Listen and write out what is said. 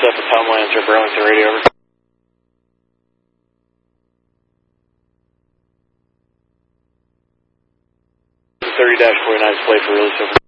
stuff with Tom Lancer, Burlington Radio, over. 30-49 display for release, over.